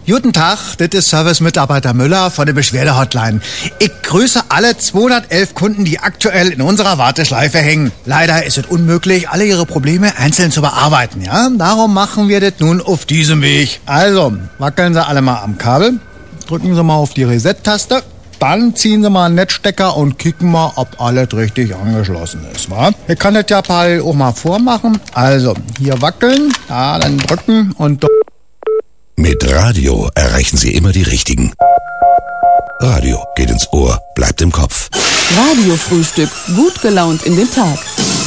Guten Tag, das ist Service-Mitarbeiter Müller von der Beschwerde-Hotline. Ich grüße alle 211 Kunden, die aktuell in unserer Warteschleife hängen. Leider ist es unmöglich, alle ihre Probleme einzeln zu bearbeiten, ja? Darum machen wir das nun auf diesem Weg. Also, wackeln Sie alle mal am Kabel, drücken Sie mal auf die Reset-Taste, dann ziehen Sie mal einen Netzstecker und kicken mal, ob alles richtig angeschlossen ist, wa? Ich kann das ja auch mal vormachen. Also, hier wackeln, ja, dann drücken und... Mit Radio erreichen Sie immer die Richtigen. Radio geht ins Ohr, bleibt im Kopf. Radiofrühstück, gut gelaunt in den Tag.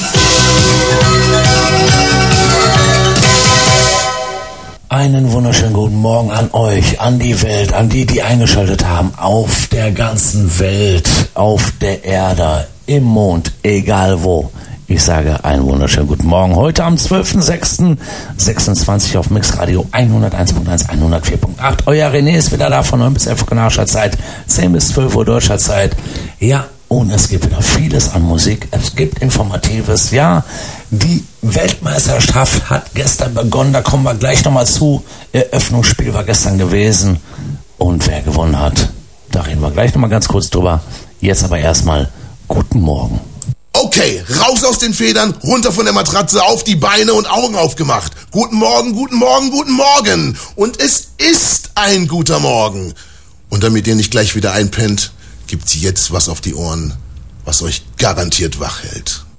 Einen wunderschönen guten Morgen an euch, an die Welt, an die eingeschaltet haben, auf der ganzen Welt, auf der Erde, im Mond, egal wo. Ich sage einen wunderschönen guten Morgen. Heute am 12.06.26 auf Mixradio 101.1, 104.8. Euer René ist wieder da von 9 bis 11 Uhr kanadischer Zeit, 10 bis 12 Uhr deutscher Zeit. Ja, und es gibt wieder vieles an Musik. Es gibt Informatives. Ja, die Weltmeisterschaft hat gestern begonnen. Da kommen wir gleich nochmal zu. Eröffnungsspiel war gestern gewesen. Und wer gewonnen hat, da reden wir gleich nochmal ganz kurz drüber. Jetzt aber erstmal guten Morgen. Okay, raus aus den Federn, runter von der Matratze, auf die Beine und Augen aufgemacht. Guten Morgen, guten Morgen, guten Morgen. Und es ist ein guter Morgen. Und damit ihr nicht gleich wieder einpennt, gibt's jetzt was auf die Ohren, was euch garantiert wach hält.